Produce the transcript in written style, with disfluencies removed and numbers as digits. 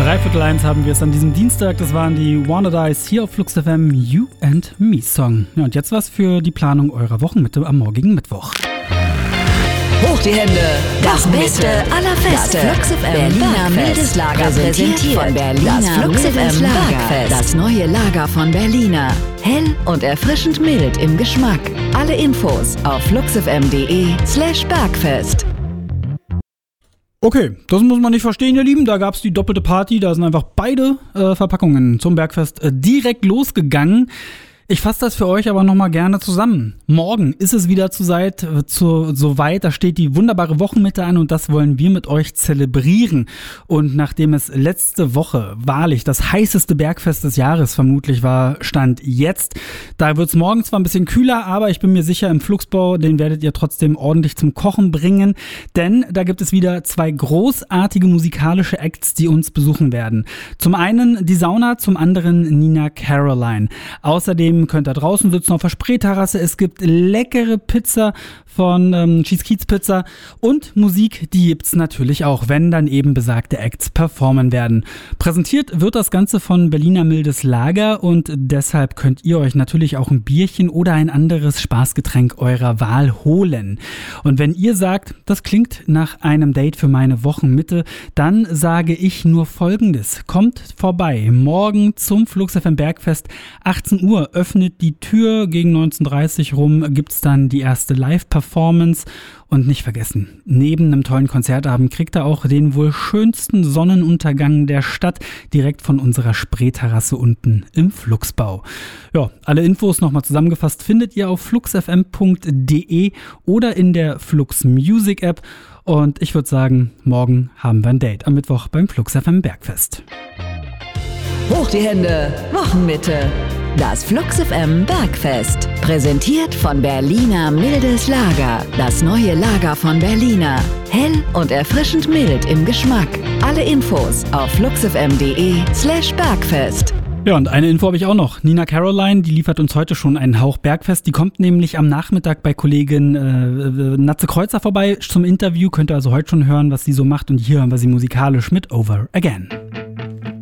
3:15 haben wir es an diesem Dienstag. Das waren die Wanna Dies hier auf Flux FM, You and Me Song. Ja, und jetzt was für die Planung eurer Wochenmitte am morgigen Mittwoch. Hoch die Hände! Das Beste aller Feste. Das Flux FM Berliner mildes Lager präsentiert von Berliner Das Flux mildes FM Lager. Bergfest. Das neue Lager von Berliner. Hell und erfrischend mild im Geschmack. Alle Infos auf fluxfm.de/Bergfest. Okay, das muss man nicht verstehen, ihr Lieben. Da gab es die doppelte Party. Da sind einfach beide Verpackungen zum Bergfest direkt losgegangen. Ich fasse das für euch aber nochmal gerne zusammen. Morgen ist es wieder soweit, da steht die wunderbare Wochenmitte an und das wollen wir mit euch zelebrieren. Und nachdem es letzte Woche wahrlich das heißeste Bergfest des Jahres vermutlich war, stand jetzt. Da wird es morgen zwar ein bisschen kühler, aber ich bin mir sicher, im Fluxbau, den werdet ihr trotzdem ordentlich zum Kochen bringen. Denn da gibt es wieder zwei großartige musikalische Acts, die uns besuchen werden. Zum einen die Sauna, zum anderen Nina Caroline. Außerdem könnt ihr draußen sitzen auf der Spreeterrasse. Es gibt leckere Pizza von Cheese Keats Pizza und Musik, die gibt's natürlich auch, wenn dann eben besagte Acts performen werden. Präsentiert wird das Ganze von Berliner mildes Lager und deshalb könnt ihr euch natürlich auch ein Bierchen oder ein anderes Spaßgetränk eurer Wahl holen. Und wenn ihr sagt, das klingt nach einem Date für meine Wochenmitte, dann sage ich nur Folgendes. Kommt vorbei. Morgen zum Flux FM Bergfest, 18 Uhr öffnet die Tür, gegen 19:30 rum gibt's dann die erste Live-Performance und nicht vergessen, neben einem tollen Konzertabend kriegt ihr auch den wohl schönsten Sonnenuntergang der Stadt direkt von unserer Spreeterrasse unten im Fluxbau. Ja, alle Infos nochmal zusammengefasst findet ihr auf fluxfm.de oder in der Flux Music App und ich würde sagen, morgen haben wir ein Date am Mittwoch beim Flux FM Bergfest. Hoch die Hände! Wochenmitte! Das Flux FM Bergfest. Präsentiert von Berliner mildes Lager. Das neue Lager von Berliner. Hell und erfrischend mild im Geschmack. Alle Infos auf fluxfm.de/Bergfest. Ja, und eine Info habe ich auch noch. Nina Caroline, die liefert uns heute schon einen Hauch Bergfest. Die kommt nämlich am Nachmittag bei Kollegin Natze Kreuzer vorbei zum Interview. Könnt ihr also heute schon hören, was sie so macht. Und hier hören wir sie musikalisch mit Over Again.